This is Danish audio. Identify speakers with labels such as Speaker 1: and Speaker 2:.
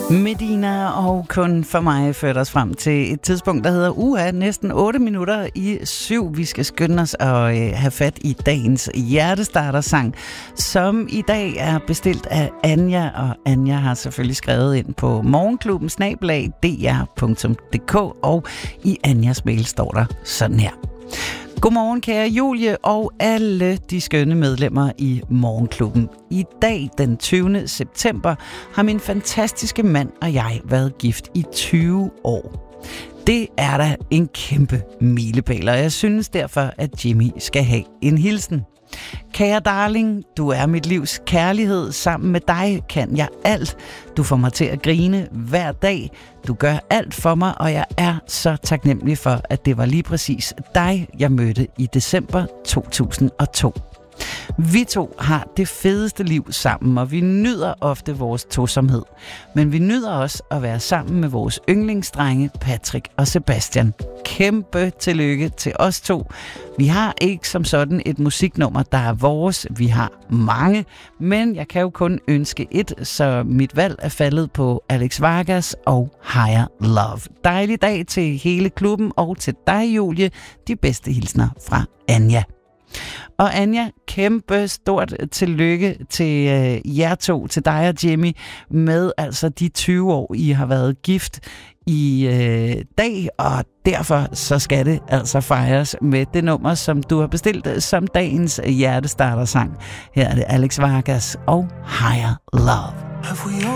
Speaker 1: Medina og Kun for mig førte os frem til et tidspunkt, der hedder næsten 8 minutter i 7. Vi skal skynde os og have fat i dagens hjertestartersang, som i dag er bestilt af Anja, og Anja har selvfølgelig skrevet ind på morgenklubben@dr.dk, og i Anjas mail står der sådan her. Godmorgen, kære Julie og alle de skønne medlemmer i Morgenklubben. I dag, den 20. september, har min fantastiske mand og jeg været gift i 20 år. Det er da en kæmpe milepæl, og jeg synes derfor, at Jimmy skal have en hilsen. Kære darling, du er mit livs kærlighed. Sammen med dig kan jeg alt. Du får mig til at grine hver dag. Du gør alt for mig, og jeg er så taknemmelig for, at det var lige præcis dig, jeg mødte i december 2002. Vi to har det fedeste liv sammen, og vi nyder ofte vores tosomhed. Men vi nyder også at være sammen med vores yndlingsdrenge, Patrick og Sebastian. Kæmpe tillykke til os to. Vi har ikke som sådan et musiknummer, der er vores. Vi har mange, men jeg kan jo kun ønske et, så mit valg er faldet på Alex Vargas og Higher Love. Dejlig dag til hele klubben, og til dig, Julie. De bedste hilsner fra Anja. Og Anja, kæmpe stort tillykke til jer to, til dig og Jimmy, med altså de 20 år, I har været gift i dag, og derfor så skal det altså fejres med det nummer, som du har bestilt som dagens hjertestartersang. Her er det Alex Vargas og Higher Love.